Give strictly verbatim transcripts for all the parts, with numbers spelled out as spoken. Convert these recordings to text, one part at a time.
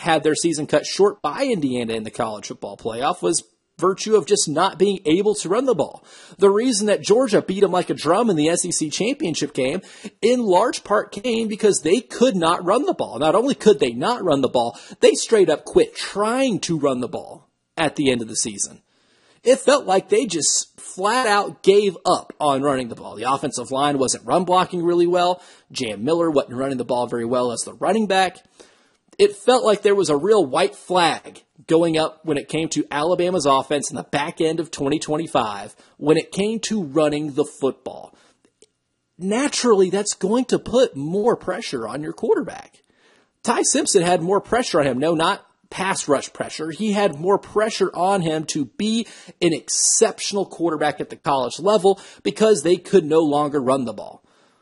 had their season cut short by Indiana in the college football playoff was virtue of just not being able to run the ball. The reason that Georgia beat them like a drum in the S E C championship game in large part came because they could not run the ball. Not only could they not run the ball, they straight up quit trying to run the ball at the end of the season. It felt like they just flat out gave up on running the ball. The offensive line wasn't run blocking really well. Jam Miller wasn't running the ball very well as the running back. It felt like there was a real white flag going up when it came to Alabama's offense in the back end of twenty twenty-five when it came to running the football. Naturally, that's going to put more pressure on your quarterback. Ty Simpson had more pressure on him. No, not pass rush pressure. He had more pressure on him to be an exceptional quarterback at the college level because they could no longer run the ball.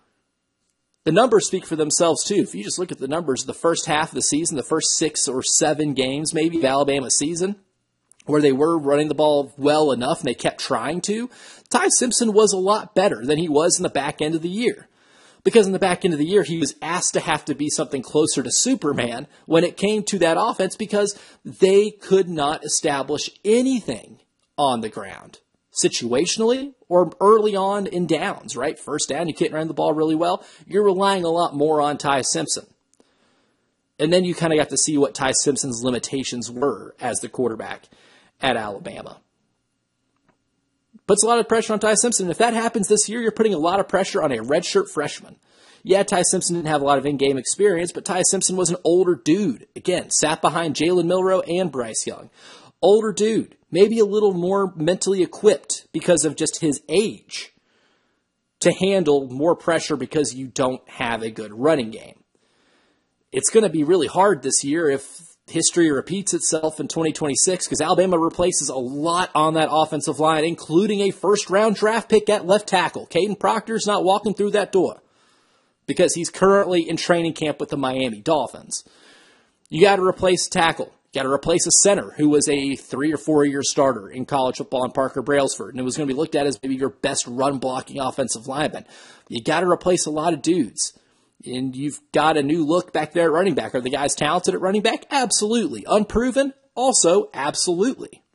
The numbers speak for themselves, too. If you just look at the numbers of the first half of the season, the first six or seven games maybe of Alabama's season, where they were running the ball well enough and they kept trying to, Ty Simpson was a lot better than he was in the back end of the year. Because in the back end of the year, he was asked to have to be something closer to Superman when it came to that offense because they could not establish anything on the ground. Situationally or early on in downs, right? First down, you can't run the ball really well. You're relying a lot more on Ty Simpson. And then you kind of got to see what Ty Simpson's limitations were as the quarterback at Alabama. Puts a lot of pressure on Ty Simpson. If that happens this year, you're putting a lot of pressure on a redshirt freshman. Yeah, Ty Simpson didn't have a lot of in-game experience, but Ty Simpson was an older dude. Again, sat behind Jalen Milroe and Bryce Young. Older dude, maybe a little more mentally equipped because of just his age to handle more pressure because you don't have a good running game. It's going to be really hard this year if history repeats itself in twenty twenty-six because Alabama replaces a lot on that offensive line, including a first-round draft pick at left tackle. Caden Proctor's not walking through that door because he's currently in training camp with the Miami Dolphins. You got to replace tackle. Got to replace a center who was a three or four year starter in college football in Parker Brailsford, and it was going to be looked at as maybe your best run blocking offensive lineman. You got to replace a lot of dudes, and you've got a new look back there at running back. Are the guys talented at running back? Absolutely. Unproven? Also, absolutely.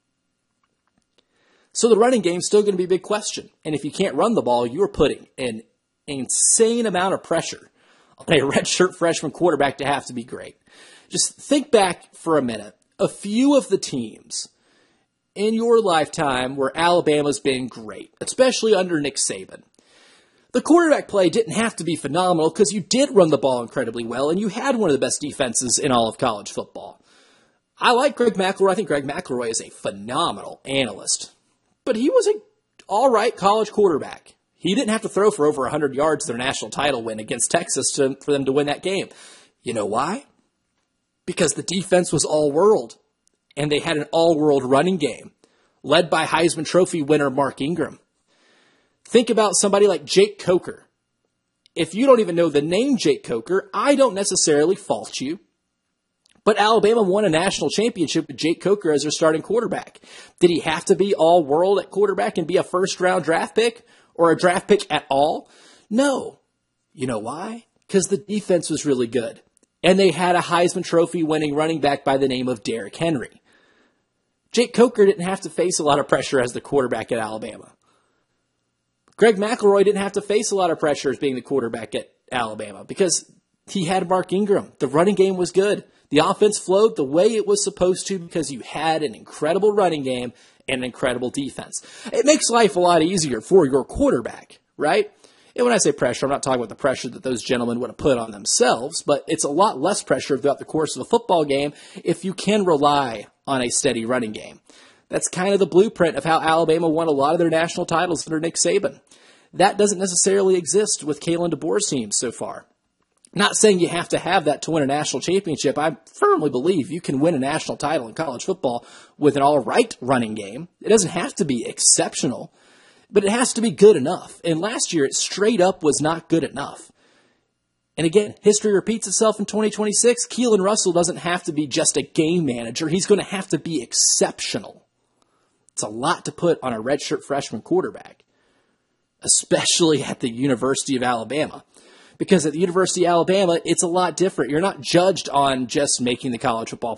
So the running game's still going to be a big question, and if you can't run the ball, you're putting an insane amount of pressure on a redshirt freshman quarterback to have to be great. Just think back for a minute. A few of the teams in your lifetime where Alabama's been great, especially under Nick Saban. The quarterback play didn't have to be phenomenal because you did run the ball incredibly well and you had one of the best defenses in all of college football. I like Greg McElroy. I think Greg McElroy is a phenomenal analyst. But he was an all-right college quarterback. He didn't have to throw for over one hundred yards in their national title win against Texas to, for them to win that game. You know why? Because the defense was all-world, and they had an all-world running game, led by Heisman Trophy winner Mark Ingram. Think about somebody like Jake Coker. If you don't even know the name Jake Coker, I don't necessarily fault you. But Alabama won a national championship with Jake Coker as their starting quarterback. Did he have to be all-world at quarterback and be a first-round draft pick, or a draft pick at all? No. You know why? Because the defense was really good. And they had a Heisman Trophy winning running back by the name of Derrick Henry. Jake Coker didn't have to face a lot of pressure as the quarterback at Alabama. Greg McElroy didn't have to face a lot of pressure as being the quarterback at Alabama because he had Mark Ingram. The running game was good. The offense flowed the way it was supposed to because you had an incredible running game and an incredible defense. It makes life a lot easier for your quarterback, right? And when I say pressure, I'm not talking about the pressure that those gentlemen would have put on themselves, but it's a lot less pressure throughout the course of a football game if you can rely on a steady running game. That's kind of the blueprint of how Alabama won a lot of their national titles under Nick Saban. That doesn't necessarily exist with Kalen DeBoer's teams so far. Not saying you have to have that to win a national championship. I firmly believe you can win a national title in college football with an all-right running game. It doesn't have to be exceptional, but it has to be good enough. And last year, it straight up was not good enough. And again, history repeats itself in twenty twenty-six. Keelan Russell doesn't have to be just a game manager. He's going to have to be exceptional. It's a lot to put on a redshirt freshman quarterback, especially at the University of Alabama. Because at the University of Alabama, it's a lot different. You're not judged on just making the college football